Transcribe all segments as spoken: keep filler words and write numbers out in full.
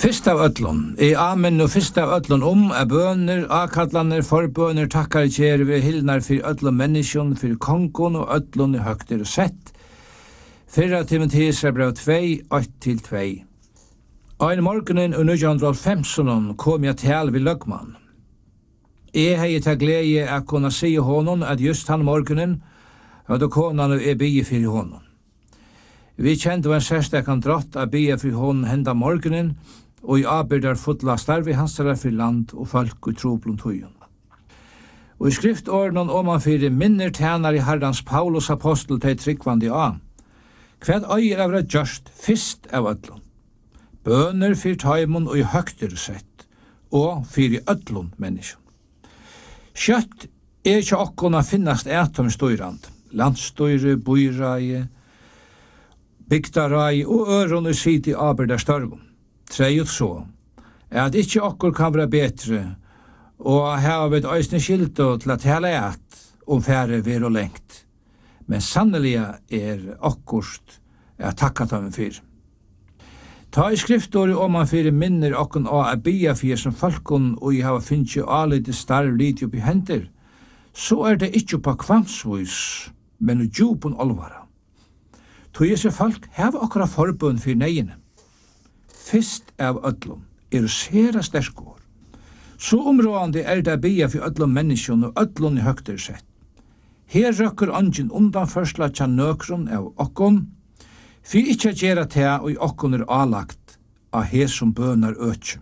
Fyrst av öllun, I amen og fyrst av öllun om er bøner, akallaner, forbøner, takkar kjær vi hilnar fyrir öllun menneskjon, fyrir kongon og öllun I høgtir og sett. Fyrra Timotheus brev två, ett til två. Ein morgenen og nitjan femton kom jeg til vi løgman. Jeg hei til glede at kunne si honom at just han morgenen hadde konan og jeg bygge fyrir honom. Vi kjente en særstekan drott at bygge fyrir honom henda morgenen, og I arbeidar fotla starvi hansara fyrir land og folk og troblund høyun. Og I skriftordnen om han fyrir minner tjener I Herrans Paulus apostel til tryggvandi A. Hvad øyer av det gjørst fyrst av öllun. Bøner fyrir taimon og I høgtir sett, og fyrir öllun menneskjon. Kjøtt er ikke okkona finnast etom støyrand, landstøyre, bøyraie, bygdarai og øron og sidi arbeidar starvum. Trejut så, er at ikkje okkur kan være betre, og her vi et øysne skilto til at hele et om færre ver og lengt. Men sannelig er okkurst er takkat av en fyr. Ta I skriftåret om man fyrir minner okkun av a bia fyr som folkun og I hava finnst alite starv liti oppi hender, så er det ikkje på kvamsvis, men u djupun olvara. To Jesu folk hava okkara forbund fyrir negine. Fyrst av öllum er sera sterskor. Så områdande er det bia for öllum menneskjon og öllum I høgtir sett. Her røkker ongin undanførsla tja nøkron av okkon, fyr ikkje gjerra tega og I okkon er alagt av her som bønar øtje.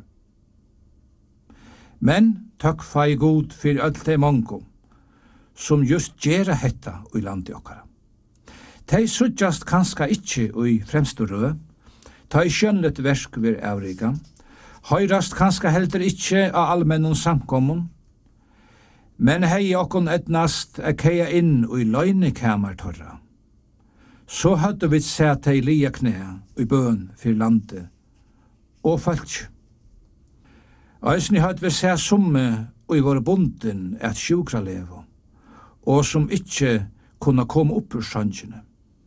Men takk fai god fyr öll de mongo, som just gjerra hetta og I landi okkara. Tei suttjast kanska ikkje og I fremstu rød, ta I skjønnet versk vir avriga, høyrast kanska heldur ikkje av allmennun samkommun, men hei okkon etnast er keia inn og I løgnekamar torra. Så hadde vi sett ei lia kne og I bøn fyrir landet og falsk. Eisni hadde vi sett summe og I våre bunden et sjukra levo, og som ikkje kunne komme opp ur sandjene.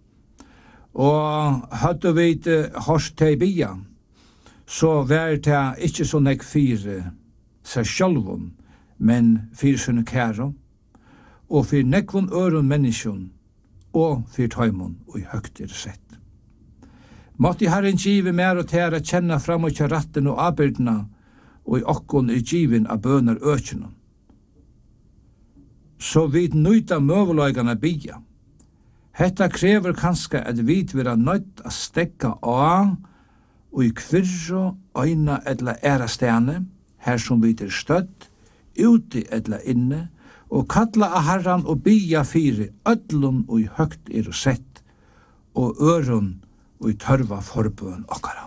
Og hadde vi hørt til bia, så var det ikke så nek fire seg sjálvun, men fire sunne kære, og fire nekvun øren menneskjon, og fire taimon og I høgtir sett. Måtte Herren give mer og tæra kjenna fram og kja ratten og arbeidna, og I okkon er givin av bønar økjennom. Så vid nøyta møveløygana bia. Hetta krever kanska at vi vera nøyt a stekka av og I kvirro, øyna etla æra stene, her som vi er stødd, uti etla inne, og kalla a Herran og bia fyri öllum og I høgt er og sett, og øron og I tørva forbøn okkara.